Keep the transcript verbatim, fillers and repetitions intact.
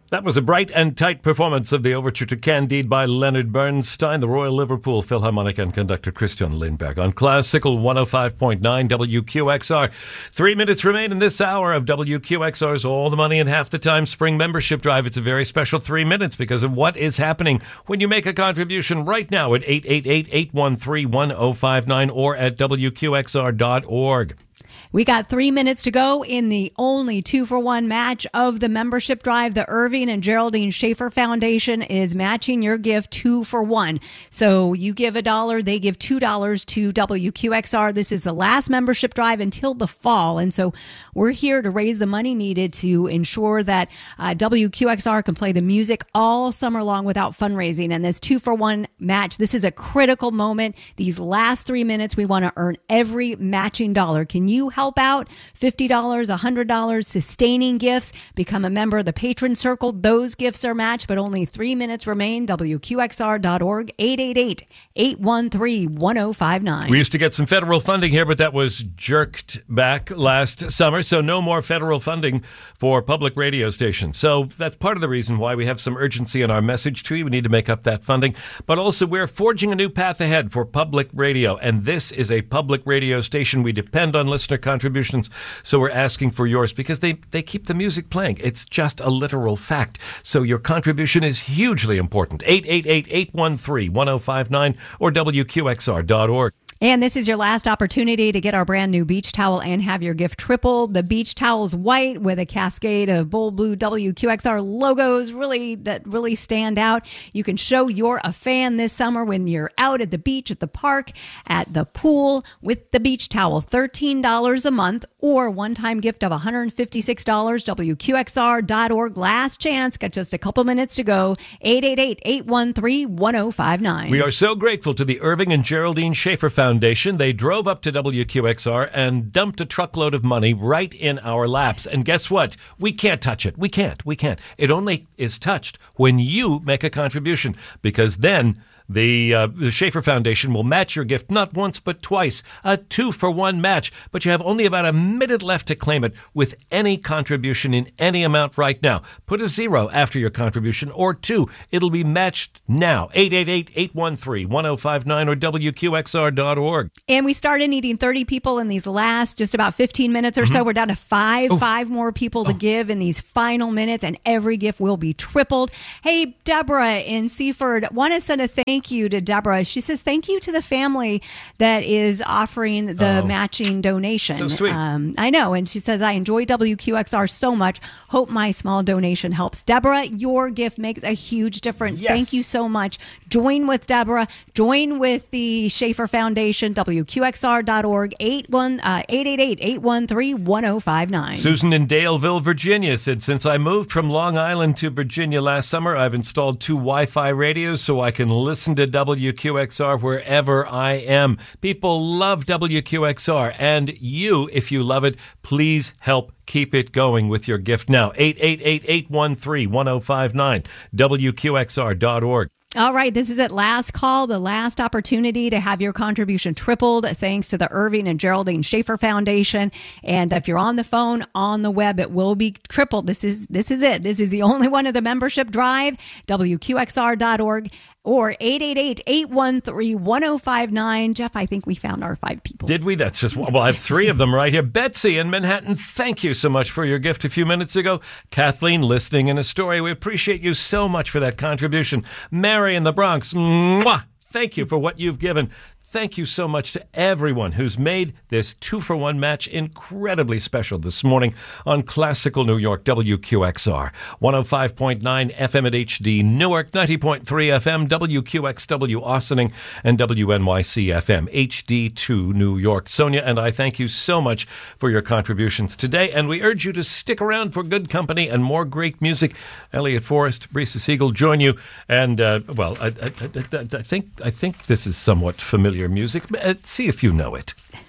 That was a bright and tight performance of the overture to Candide by Leonard Bernstein, the Royal Liverpool Philharmonic, and conductor Christian Lindberg on Classical one oh five point nine W Q X R. Three minutes remain in this hour of W Q X R's All the Money in Half the Time Spring Membership Drive. It's a very special three minutes because of what is happening when you make a contribution right now at eight eight eight, eight one three, one oh five nine or at W Q X R dot org. We got three minutes to go in the only two-for-one match of the membership drive. The Irving and Geraldine Schaefer Foundation is matching your gift two for one. So you give a dollar, they give two dollars to W Q X R. This is the last membership drive until the fall. And so we're here to raise the money needed to ensure that uh, W Q X R can play the music all summer long without fundraising. And this two-for-one match, this is a critical moment. These last three minutes, we want to earn every matching dollar. Can you help out? fifty dollars, one hundred dollars, sustaining gifts. Become a member of the Patron Circle. Those gifts are matched, but only three minutes remain. W Q X R dot org, eight eight eight, eight one three, one oh five nine. We used to get some federal funding here, but that was jerked back last summer, so no more federal funding for public radio stations. So that's part of the reason why we have some urgency in our message tree. We need to make up that funding. But also, we're forging a new path ahead for public radio, and this is a public radio station. We depend on listener contributions, so we're asking for yours because they, they keep the music playing. It's just a literal fact. So your contribution is hugely important. eight eight eight, eight one three, one oh five nine or W Q X R dot org. And this is your last opportunity to get our brand new beach towel and have your gift tripled. The beach towel's white with a cascade of bold blue W Q X R logos really that really stand out. You can show you're a fan this summer when you're out at the beach, at the park, at the pool with the beach towel. thirteen dollars a month or one-time gift of one hundred fifty-six dollars. W Q X R dot org. Last chance. Got just a couple minutes to go. eight eight eight, eight one three, one oh five nine. We are so grateful to the Irving and Geraldine Schaefer Foundation. Foundation. They drove up to W Q X R and dumped a truckload of money right in our laps. And guess what? We can't touch it. We can't. We can't. It only is touched when you make a contribution, because then The, uh, the Schaefer Foundation will match your gift not once but twice, a two-for-one match. But you have only about a minute left to claim it with any contribution in any amount right now. Put a zero after your contribution or two. It'll be matched now. eight eight eight, eight one three, one oh five nine or W Q X R dot org. And we started needing thirty people in these last just about fifteen minutes or mm-hmm. so. We're down to five, oh. five more people to oh. give in these final minutes, and every gift will be tripled. Hey, Deborah in Seaford, want to send a thank Thank you to Deborah. She says thank you to the family that is offering the oh, matching donation. So sweet. Um, I know. And she says, I enjoy W Q X R so much. Hope my small donation helps. Deborah, your gift makes a huge difference. Yes. Thank you so much. Join with Deborah. Join with the Schaefer Foundation, W Q X R dot org, eight eight eight, eight one three, one oh five nine. Susan in Daleville, Virginia said, since I moved from Long Island to Virginia last summer, I've installed two Wi-Fi radios so I can listen to W Q X R wherever I am. People love W Q X R, and you, if you love it, please help keep it going with your gift now. eight eight eight, eight one three, one oh five nine, W Q X R dot org. All right, this is it. Last call, the last opportunity to have your contribution tripled thanks to the Irving and Geraldine Schaefer Foundation. And if you're on the phone, on the web, it will be tripled. This is this is it. This is the only one of the membership drive, W Q X R dot org or eight eight eight, eight one three, one oh five nine. Jeff, I think we found our five people. Did we? That's just, well, I have three of them right here. Betsy in Manhattan, thank you so much for your gift a few minutes ago. Kathleen, listening in Astoria, we appreciate you so much for that contribution. Mary in the Bronx, mwah, thank you for what you've given. Thank you so much to everyone who's made this two-for-one match incredibly special this morning on Classical New York, W Q X R. one oh five point nine F M at H D Newark, ninety point three F M, W Q X W Austining, and W N Y C F M, H D two New York. Sonia and I thank you so much for your contributions today, and we urge you to stick around for good company and more great music. Elliot Forrest, Brisa Siegel join you, and, uh, well, I, I, I, I think I think this is somewhat familiar music. See if you know it.